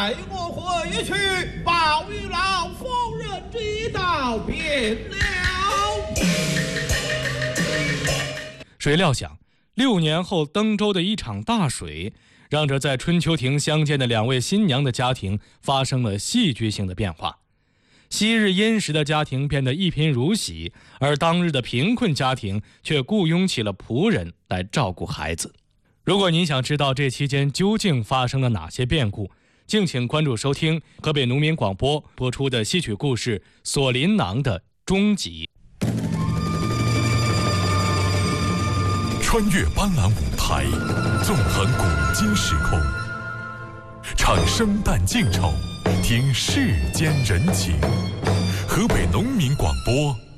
带我回去，报与老夫人知道便了。 谁料想6年后登州的一场大水，让这在春秋亭相见的2位新娘的家庭发生了戏剧性的变化。昔日殷实的家庭变得一贫如洗，而当日的贫困家庭却雇佣起了仆人来照顾孩子。如果您想知道这期间究竟发生了哪些变故，敬请关注收听河北农民广播播出的戏曲故事《锁麟囊》的终集。 穿越斑斓舞台，纵横古今时空，唱生旦净丑，听世间人情。河北农民广播